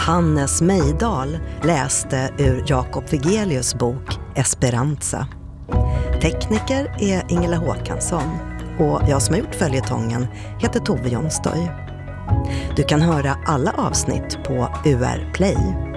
Hannes Mejdal läste ur Jakob Wigelius bok Esperanza. Tekniker är Ingela Håkansson och jag som har gjort följetongen heter Tove Jonstorg. Du kan höra alla avsnitt på UR Play.